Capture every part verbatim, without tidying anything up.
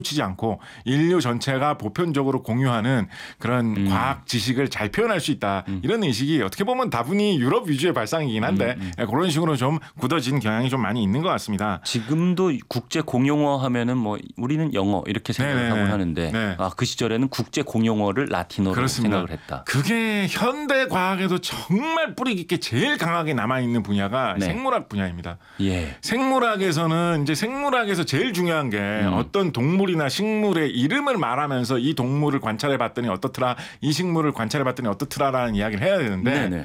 치지 않고 인류 전체가 보편적으로 공유하는 그런 음. 과학 지식을 잘 표현할 수 있다. 음. 이런 의식이 어떻게 보면 다분히 유럽 위주의 발상이긴 한데 음, 음. 그런 식으로 좀 굳어진 경향이 좀 많이 있는 것 같습니다. 지금도 국제 공용어 하면은 뭐 우리는 영어 이렇게 생각을 네네. 하고 하는데 네. 아, 그 시절에는 국제 공용어를 라틴어로 그렇습니다. 생각을 했다. 그게 현대 과학에도 정말 뿌리 깊게 제일 강하게 남아 있는 분야가 네. 생물학 분야입니다. 예. 생물학에서는 이제 생물학에서 제일 중요한 게 음. 어떤 동물이나 식물의 이름을 말하면서 이 동물을 관찰해 봤더니 어떻더라, 이 식물을 관찰해 봤더니 어떻더라라는 이야기를 해야 되는데 네네.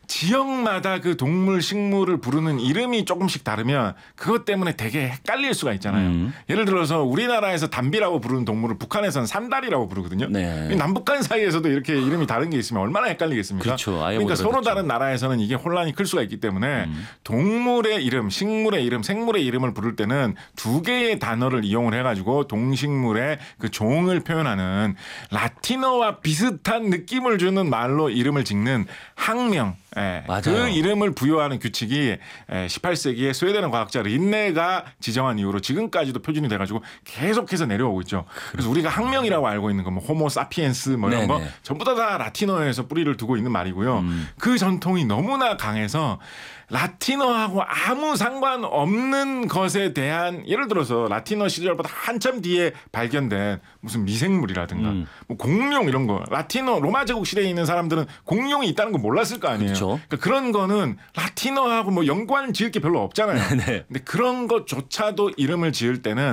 지역마다 그 동물, 식물을 부르는 이름이 조금씩 다르면 그것 때문에 되게 헷갈릴 수가 있잖아요. 음. 예를 들어서 우리나라에서 담비라고 부르는 동물을 북한에서는 산다리라고 부르거든요. 네. 남북한 사이에서도 이렇게 이름이 다른 게 있으면 얼마나 헷갈리겠습니까? 그렇죠. 아예 그러니까 못 서로 알아듣죠. 다른 나라에서는 이게 혼란이 클 수가 있기 때문에 음. 동물의 이름, 식물의 이름, 생물의 이름을 부를 때는 두 개의 단어를 이용을 해가지고 동식물의 그 종을 표현하는 라틴어와 비슷한 느낌을 주는 말로 이름을 짓는 학명. 예, 맞아요. 그 이름을 부여하는 규칙이 십팔 세기에 스웨덴의 과학자 린네가 지정한 이후로 지금까지도 표준이 돼가지고 계속해서 내려오고 있죠. 그래서 우리가 학명이라고 알고 있는 거 뭐 호모 사피엔스 뭐 이런 거 네네. 전부 다, 다 라틴어에서 뿌리를 두고 있는 말이고요. 음. 그 전통이 너무나 강해서 라틴어하고 아무 상관없는 것에 대한 예를 들어서 라틴어 시절보다 한참 뒤에 발견된 무슨 미생물이라든가 음. 뭐 공룡 이런 거 라틴어 로마 제국 시대에 있는 사람들은 공룡이 있다는 거 몰랐을 거 아니에요. 그렇죠. 그러니까 그런 거는 라틴어하고 뭐 연관 지을 게 별로 없잖아요. 네. 근데 그런 것조차도 이름을 지을 때는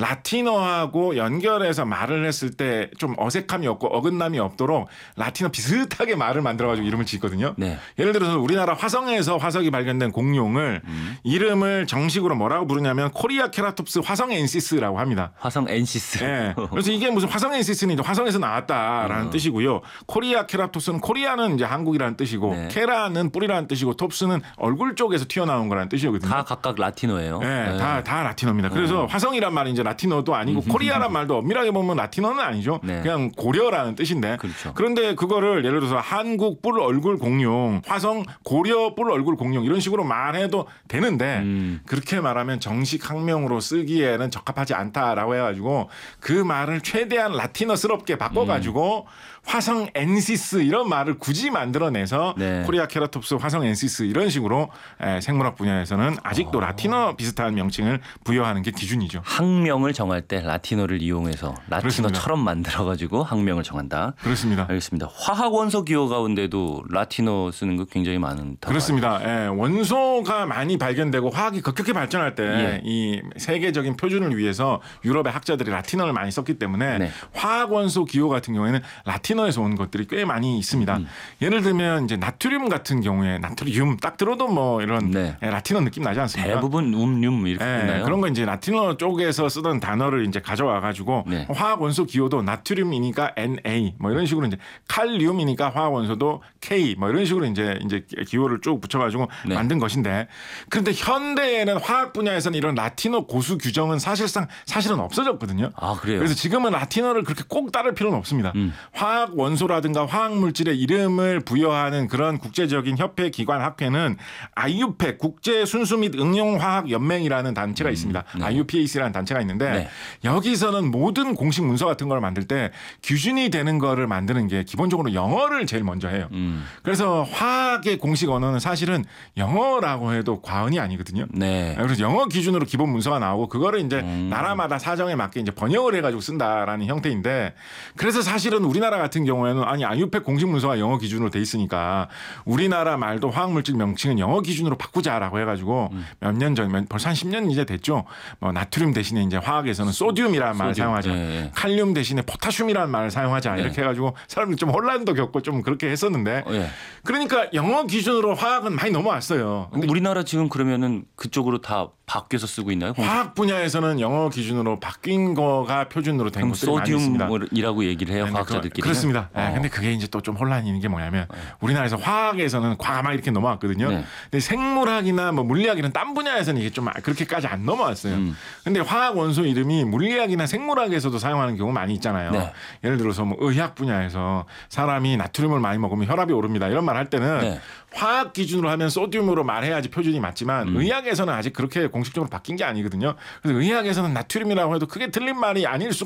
라틴어하고 연결해서 말을 했을 때 좀 어색함이 없고 어긋남이 없도록 라틴어 비슷하게 말을 만들어가지고 이름을 짓거든요. 네. 예를 들어서 우리나라 화성에서 화석이 발견된 공룡을 음. 이름을 정식으로 뭐라고 부르냐면 코리아 케라톱스 화성엔시스라고 합니다. 화성 엔시스. 예. 그래서 이게 무슨 화성엔시스는 이제 화성에서 나왔다라는 어. 뜻이고요. 코리아 케라톱스는 코리아는 이제 한국이라는 뜻이고 네. 케라는 뿌리라는 뜻이고 톱스는 얼굴 쪽에서 튀어나온 거라는 뜻이거든요. 다 각각 라틴어예요. 네, 네. 다, 다 라틴어입니다. 그래서 어. 화성이란 말이 이제 라틴어도 아니고 코리아란 말도 엄밀하게 보면 라틴어는 아니죠. 네. 그냥 고려라는 뜻인데. 그렇죠. 그런데 그거를 예를 들어서 한국 뿔 얼굴 공룡, 화성 고려 뿔 얼굴 공룡 이런 식으로 말해도 되는데 음. 그렇게 말하면 정식 학명으로 쓰기에는 적합하지 않다라고 해가지고 그 말을 최대한 라틴어스럽게 바꿔가지고 음. 화성 엔시스 이런 말을 굳이 만들어내서 네. 코리아 케라톱스 화성 엔시스 이런 식으로 에, 생물학 분야에서는 아직도 어. 라틴어 비슷한 명칭을 부여하는 게 기준이죠. 학명을 정할 때 라틴어를 이용해서 라틴어처럼 그렇습니다. 만들어가지고 학명을 정한다. 그렇습니다. 알겠습니다. 화학 원소 기호 가운데도 라틴어 쓰는 거 굉장히 많다. 그렇습니다. 예, 원소가 많이 발견되고 화학이 급격히 발전할 때 이 예. 세계적인 표준을 위해서 유럽의 학자들이 라틴어를 많이 썼기 때문에 네. 화학 원소 기호 같은 경우에는 라틴어에서 온 것들이 꽤 많이 있습니다. 음. 예를 들면 이제 나트륨 같은 경우에 나트륨 딱 들어도 뭐 이런 네. 예, 라틴어 느낌 나지 않습니까? 대부분 음륨 이렇게 예, 있나요? 그런 거 이제 라틴어 쪽에서 쓰던 단어를 이제 가져와 가지고 네. 화학 원소 기호도 나트륨이니까 엔.에이 뭐 이런 식으로 이제 칼륨이니까 화학 원소도 K 뭐 이런 식으로 이제 이제 기호를 쭉 붙여 가지고 네. 만든 것인데 그런데 현대에는 화학 분야에서는 이런 라틴어 고수 규정은 사실상 사실은 없어졌거든요. 아 그래요. 그래서 지금은 라틴어를 그렇게 꼭 따를 필요는 없습니다. 음. 화학 원소라든가 화학 물질의 이름을 부여하는 그런 국제적인 협회 기관 학회는 아이유팩 국제 순수 및 응용 화학 연맹이라는 단체가 있습니다. 네. 아이유피에이씨라는 단체가 있는데 네. 여기서는 모든 공식 문서 같은 걸 만들 때 기준이 되는 거를 만드는 게 기본적으로 영어를 제일 먼저 해요. 음. 그래서 화학의 공식 언어는 사실은 영어라고 해도 과언이 아니거든요. 네. 그래서 영어 기준으로 기본 문서가 나오고 그거를 이제 음. 나라마다 사정에 맞게 이제 번역을 해가지고 쓴다라는 형태인데 그래서 사실은 우리나라 같은 경우에는 아니 아이유팩 공식 문서가 영어 기준으로 돼 있으니까 우리나라 말도 화학물질 명칭은 영어 기준으로 바꾸자라고 해가지고 음. 몇 년 전, 벌써 한 십 년 이제 됐죠. 뭐 나트륨 대신에 이제 화학에서는 소듐이라는 말을 소듐. 사용하자, 네. 칼륨 대신에 포타슘이라는 말을 사용하자 네. 이렇게 해가지고 사람들이 좀 혼란도 겪고 좀 그렇게 했었는데 어, 예. 그러니까 영어 기준으로 화학은 많이 넘어왔어요. 근데 우리나라 지금 그러면은 그쪽으로 다 바뀌어서 쓰고 있나요? 화학 분야에서는 영어 기준으로 바뀐 거가 표준으로 된 그럼 것들이 많이 있습니다. 소듐이라고 얘기를 해요, 네, 과학자들끼리. 그렇습니다. 네, 어. 근데 그게 이제 또 좀 혼란이 있는 게 뭐냐면 우리나라에서 화학 화학에서는 과막 이렇게 넘어왔거든요. 네. 근데 생물학이나 뭐 물리학이나 딴 분야에서는 이게 좀 그렇게까지 안 넘어왔어요. 음. 근데 화학 원소 이름이 물리학이나 생물학에서도 사용하는 경우 많이 있잖아요. 네. 예를 들어서 뭐 의학 분야에서 사람이 나트륨을 많이 먹으면 혈압이 오릅니다. 이런 말 할 때는 네. 화학 기준으로 하면 소듐으로 말해야지 표준이 맞지만 음. 의학에서는 아직 그렇게 공식적으로 바뀐 게 아니거든요. 그래서 의학에서는 나트륨이라고 해도 그게 틀린 말이 아닐 수